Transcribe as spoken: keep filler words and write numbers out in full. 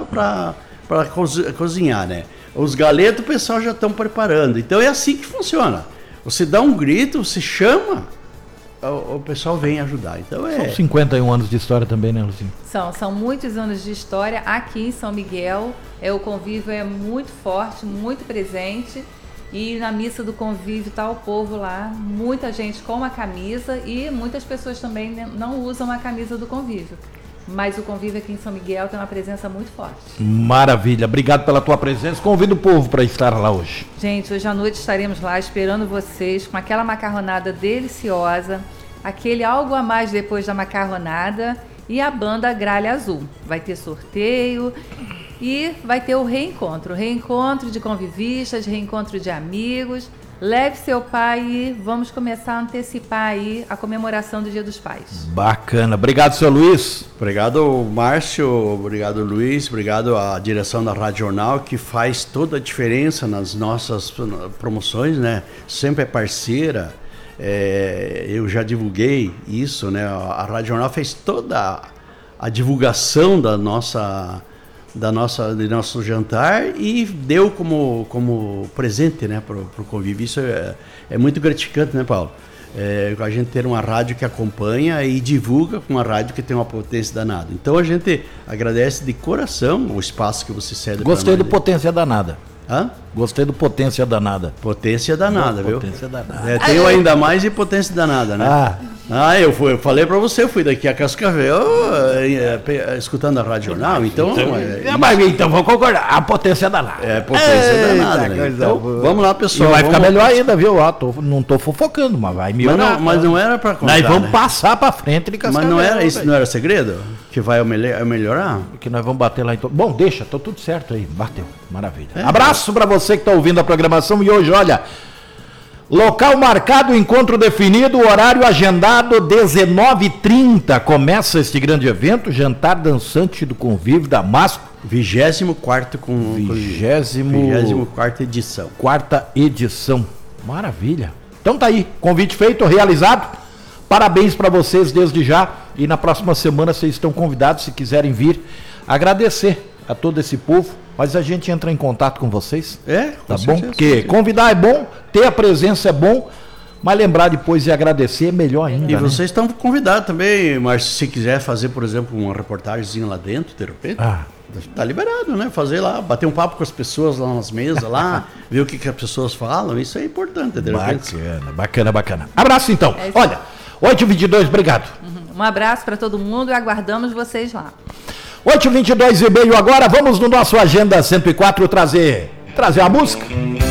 para cozinhar, né? Os galetos o pessoal já estão preparando. Então é assim que funciona. Você dá um grito, você chama, o, o pessoal vem ajudar. Então é... São cinquenta e um anos de história também, né, Lucinha? São, são muitos anos de história aqui em São Miguel. É, o convívio é muito forte, muito presente. E na missa do convívio está o povo lá, muita gente com a camisa e muitas pessoas também não usam a camisa do convívio. Mas o convívio aqui em São Miguel tem uma presença muito forte. Maravilha, obrigado pela tua presença. Convido o povo para estar lá hoje. Gente, hoje à noite estaremos lá esperando vocês com aquela macarronada deliciosa, aquele algo a mais depois da macarronada e a banda Gralha Azul. Vai ter sorteio e vai ter o reencontro, reencontro de convivistas, reencontro de amigos. Leve seu pai e vamos começar a antecipar aí a comemoração do Dia dos Pais. Bacana. Obrigado, seu Luiz. Obrigado, Márcio. Obrigado, Luiz. Obrigado à direção da Rádio Jornal, que faz toda a diferença nas nossas promoções, né? Sempre é parceira. É, eu já divulguei isso, né? A Rádio Jornal fez toda a divulgação da nossa... da nossa, de nosso jantar e deu como, como presente, né, para o convívio. Isso é, é muito gratificante, né, Paulo? É, a gente ter uma rádio que acompanha e divulga com uma rádio que tem uma potência danada. Então a gente agradece de coração o espaço que você cede. Gostei do Potência Danada. Hã? Gostei do Potência Danada. Potência danada, viu? Potência danada. É, tenho ainda mais e potência danada, né? Ah, Ah, eu, fui, eu falei pra você, eu fui daqui a Cascavel é, é, escutando a Rádio Jornal, então... então, é, é, mas, então vou concordar, a potência danada. É, potência Eita, danada, né? Então, boa. vamos lá, pessoal. E vai vamos... ficar melhor ainda, viu? Ó, tô, não tô fofocando, mas vai melhorar. Mas não, mas não era pra contar, Nós vamos né? passar pra frente de Cascavel. Mas não era, isso véio. não era segredo? Que vai melhorar? Que nós vamos bater lá em todo... Bom, deixa, tô tudo certo aí, bateu, maravilha. É. Abraço pra você que tá ouvindo a programação e hoje, olha... Local marcado, encontro definido, horário agendado, dezenove e trinta. Começa este grande evento, jantar dançante do convívio da Masco. vigésimo quarto com... Vigésimo... vigésimo quarta edição. Quarta edição. Maravilha. Então tá aí, convite feito, realizado. Parabéns para vocês desde já. E na próxima semana vocês estão convidados, se quiserem vir, agradecer a todo esse povo. Mas a gente entra em contato com vocês. É, tá com bom? certeza, Porque convidar é bom, ter a presença é bom, mas lembrar depois e agradecer é melhor ainda. E né? vocês estão convidados também, mas se quiser fazer, por exemplo, uma reportagemzinha lá dentro, de repente, Ah. tá liberado, né? Fazer lá, bater um papo com as pessoas lá nas mesas, lá, ver o que, que as pessoas falam, isso é importante, de repente. Bacana, bacana, bacana. Abraço então. É isso. Olha, oito e vinte e dois, obrigado. Uhum. Um abraço para todo mundo e aguardamos vocês lá. oito e vinte e dois e meio agora, vamos no nosso Agenda cento e quatro trazer, trazer a música.